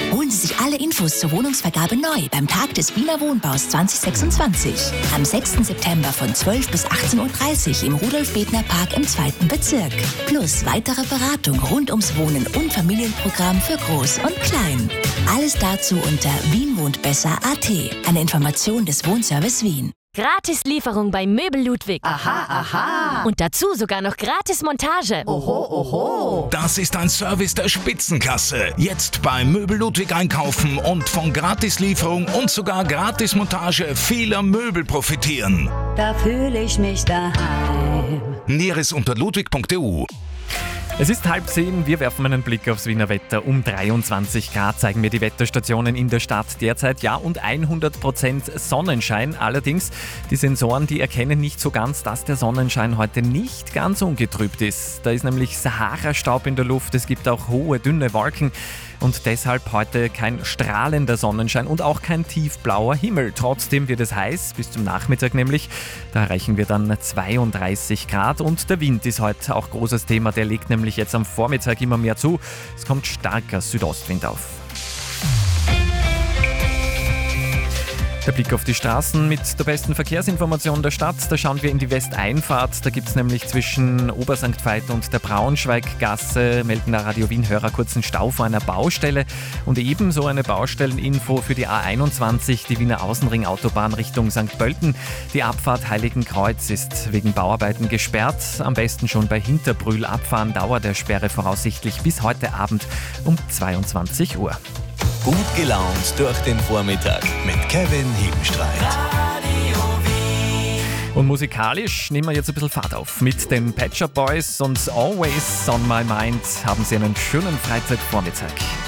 Holen Sie sich alle Infos zur Wohnungsvergabe neu beim Tag des Wiener Wohnbaus 2026. Am 6. September von 12 bis 18.30 Uhr im Rudolf-Bethner-Park im 2. Bezirk. Plus weitere Beratung rund ums Wohnen und Familienprogramm für Groß und Klein. Alles dazu unter wienwohntbesser.at. Eine Information des Wohnservice Wien. Gratislieferung bei Möbel Ludwig. Aha, aha. Und dazu sogar noch gratis Montage. Oho, oho. Das ist ein Service der Spitzenklasse. Jetzt bei Möbel Ludwig einkaufen und von Gratislieferung und sogar Gratismontage vieler Möbel profitieren. Da fühle ich mich daheim. Näheres unter ludwig.eu. Es ist 9:30, wir werfen einen Blick aufs Wiener Wetter. Um 23 Grad zeigen mir die Wetterstationen in der Stadt derzeit. Ja, und 100% Sonnenschein. Allerdings, die Sensoren, die erkennen nicht so ganz, dass der Sonnenschein heute nicht ganz ungetrübt ist. Da ist nämlich Sahara-Staub in der Luft, es gibt auch hohe, dünne Wolken. Und deshalb heute kein strahlender Sonnenschein und auch kein tiefblauer Himmel. Trotzdem wird es heiß, bis zum Nachmittag nämlich. Da erreichen wir dann 32 Grad und der Wind ist heute auch großes Thema. Der legt nämlich jetzt am Vormittag immer mehr zu. Es kommt starker Südostwind auf. Der Blick auf die Straßen mit der besten Verkehrsinformation der Stadt. Da schauen wir in die Westeinfahrt. Da gibt es nämlich zwischen Obersankt Veit und der Braunschweiggasse, melden der Radio Wien-Hörer, kurzen Stau vor einer Baustelle. Und ebenso eine Baustelleninfo für die A21, die Wiener Außenring-Autobahn Richtung St. Pölten. Die Abfahrt Heiligenkreuz ist wegen Bauarbeiten gesperrt. Am besten schon bei Hinterbrühl abfahren. Dauer der Sperre voraussichtlich bis heute Abend um 22 Uhr. Gut gelaunt durch den Vormittag mit Kevin Hebenstreit. Und musikalisch nehmen wir jetzt ein bisschen Fahrt auf. Mit den Pet Shop Boys und Always on My Mind haben Sie einen schönen Freitagvormittag.